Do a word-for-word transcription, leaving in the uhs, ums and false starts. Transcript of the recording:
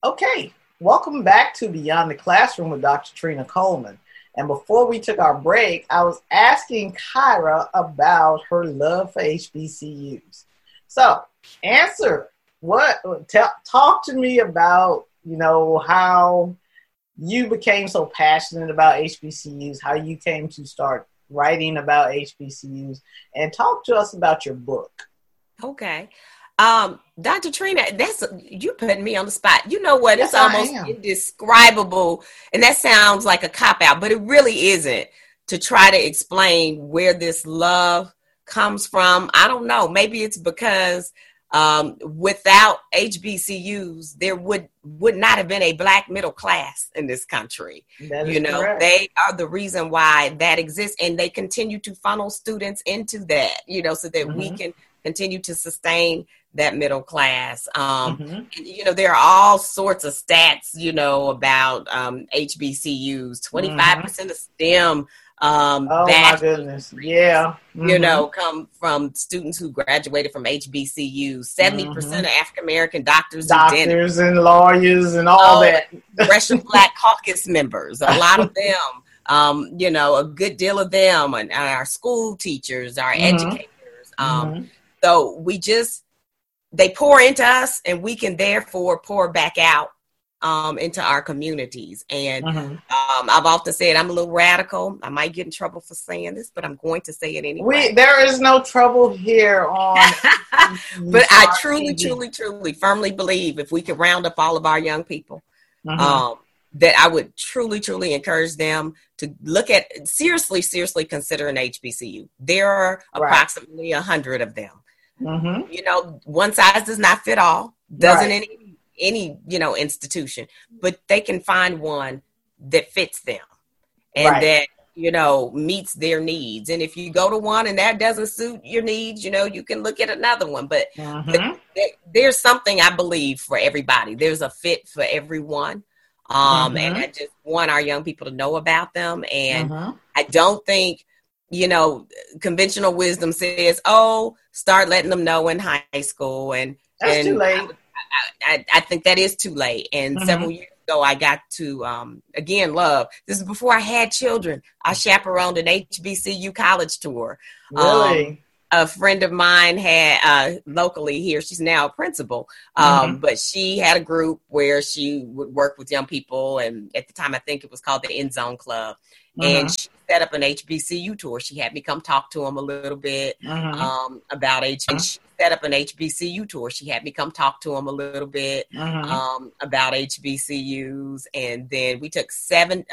Okay, welcome back to Beyond the Classroom with Doctor Trina Coleman. And before we took our break, I was asking Kyra about her love for H B C Us. So, answer what? Tell, talk to me about you know how you became so passionate about H B C Us, how you came to start writing about H B C Us, and talk to us about your book. Okay. Um, Doctor Trina, that's you putting me on the spot. You know what? Yes, It's almost indescribable, and that sounds like a cop-out, but it really isn't. To try to explain where this love comes from, I don't know. Maybe it's because um, without H B C Us, there would would not have been a Black middle class in this country. That is you know, correct. They are the reason why that exists, and they continue to funnel students into that. You know, so that mm-hmm. we can continue to sustain that middle class. Um, mm-hmm. You know, there are all sorts of stats, you know, about um, H B C Us, twenty-five percent mm-hmm. of STEM. Um, oh, my goodness. Yeah. Mm-hmm. You know, come from students who graduated from H B C Us. seventy percent mm-hmm. of African-American doctors, doctors and, and lawyers and all oh, that. Congressional Black Caucus members, a lot of them, um, you know, a good deal of them, and, and our school teachers, our mm-hmm. educators. Um, mm-hmm. So we just, they pour into us, and we can therefore pour back out um, into our communities. And mm-hmm. um, I've often said I'm a little radical. I might get in trouble for saying this, but I'm going to say it anyway. We, there is no trouble here on. But I truly, truly, truly, firmly believe if we could round up all of our young people, mm-hmm. um, that I would truly, truly encourage them to look at, seriously, seriously consider an H B C U. There are right. approximately a hundred of them. Mm-hmm. You know, one size does not fit all, doesn't right. any, any, you know, institution, but they can find one that fits them and right. that, you know, meets their needs. And if you go to one and that doesn't suit your needs, you know, you can look at another one, but, mm-hmm. but there, there's something I believe for everybody. There's a fit for everyone. Um, mm-hmm. And I just want our young people to know about them. And mm-hmm. I don't think, you know, conventional wisdom says, oh, start letting them know in high school. And that's and too late. I, I, I think that is too late. And mm-hmm. several years ago, I got to, um, again, love. This is before I had children. I chaperoned an H B C U college tour. Really? Um, a friend of mine had uh, locally here, she's now a principal, um, mm-hmm. but she had a group where she would work with young people. And at the time, I think it was called the End Zone Club. Mm-hmm. And she set up an H B C U tour. She had me come talk to them a little bit mm-hmm. um, about H B C U. She set up an H B C U tour. She had me come talk to them a little bit mm-hmm. um, about H B C Us. And then we took seven